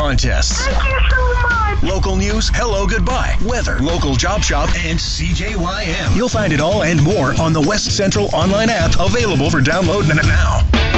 contests. Thank you so much. Local news, hello, goodbye, weather, local job shop, and CJYM. You'll find it all and more on the West Central online app, available for download now.